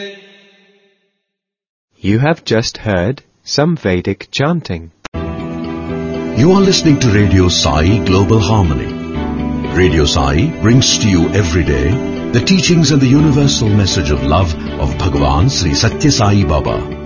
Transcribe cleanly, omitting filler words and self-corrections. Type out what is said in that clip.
You have just heard some Vedic chanting. You are listening to Radio Sai Global Harmony. Radio Sai brings to you every day the teachings and the universal message of love of Bhagavan Sri Satya Sai Baba.